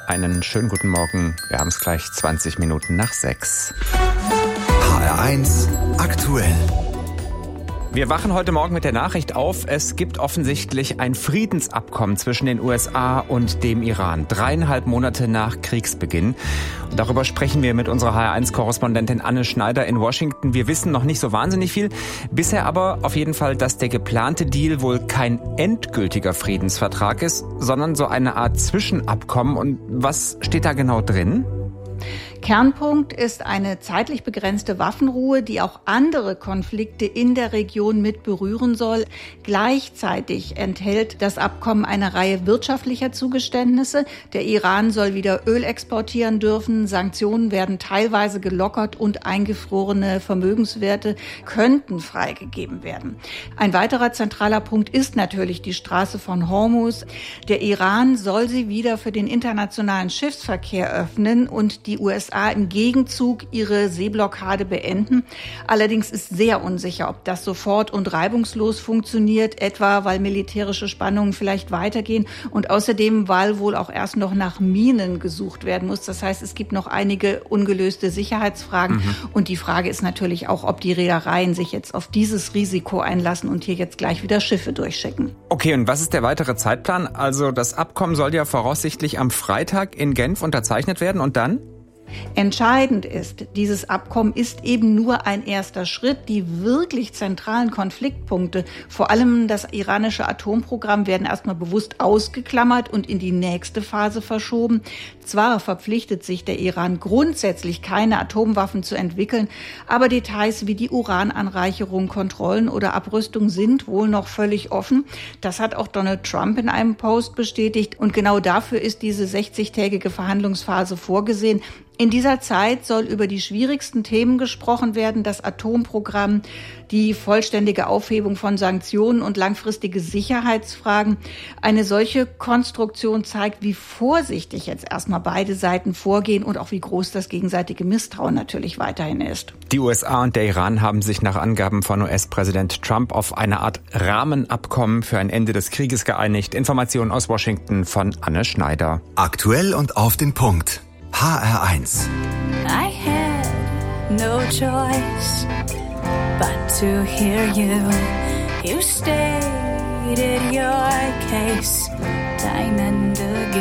Einen schönen guten Morgen. Wir haben es gleich 20 Minuten nach 6. HR1 aktuell. Wir wachen heute Morgen mit der Nachricht auf, es gibt offensichtlich ein Friedensabkommen zwischen den USA und dem Iran. 3,5 Monate nach Kriegsbeginn. Und darüber sprechen wir mit unserer HR1-Korrespondentin Anne Schneider in Washington. Wir wissen noch nicht so wahnsinnig viel. Bisher aber auf jeden Fall, dass der geplante Deal wohl kein endgültiger Friedensvertrag ist, sondern so eine Art Zwischenabkommen. Und was steht da genau drin? Kernpunkt ist eine zeitlich begrenzte Waffenruhe, die auch andere Konflikte in der Region mit berühren soll. Gleichzeitig enthält das Abkommen eine Reihe wirtschaftlicher Zugeständnisse. Der Iran soll wieder Öl exportieren dürfen, Sanktionen werden teilweise gelockert und eingefrorene Vermögenswerte könnten freigegeben werden. Ein weiterer zentraler Punkt ist natürlich die Straße von Hormuz. Der Iran soll sie wieder für den internationalen Schiffsverkehr öffnen und die USA im Gegenzug ihre Seeblockade beenden. Allerdings ist sehr unsicher, ob das sofort und reibungslos funktioniert, etwa weil militärische Spannungen vielleicht weitergehen und außerdem, weil wohl auch erst noch nach Minen gesucht werden muss. Das heißt, es gibt noch einige ungelöste Sicherheitsfragen. Und die Frage ist natürlich auch, ob die Reedereien sich jetzt auf dieses Risiko einlassen und hier jetzt gleich wieder Schiffe durchschicken. Okay, und was ist der weitere Zeitplan? Also das Abkommen soll ja voraussichtlich am Freitag in Genf unterzeichnet werden und dann? Entscheidend ist, dieses Abkommen ist eben nur ein erster Schritt. Die wirklich zentralen Konfliktpunkte, vor allem das iranische Atomprogramm, werden erstmal bewusst ausgeklammert und in die nächste Phase verschoben. Zwar verpflichtet sich der Iran grundsätzlich, keine Atomwaffen zu entwickeln, aber Details wie die Urananreicherung, Kontrollen oder Abrüstung sind wohl noch völlig offen. Das hat auch Donald Trump in einem Post bestätigt und genau dafür ist diese 60-tägige Verhandlungsphase vorgesehen. In dieser Zeit soll über die schwierigsten Themen gesprochen werden, das Atomprogramm, die vollständige Aufhebung von Sanktionen und langfristige Sicherheitsfragen. Eine solche Konstruktion zeigt, wie vorsichtig jetzt erstmal beide Seiten vorgehen und auch wie groß das gegenseitige Misstrauen natürlich weiterhin ist. Die USA und der Iran haben sich nach Angaben von US-Präsident Trump auf eine Art Rahmenabkommen für ein Ende des Krieges geeinigt. Informationen aus Washington von Anne Schneider. Aktuell und auf den Punkt. HR1. I had no choice but to hear you. You stated your case time and again.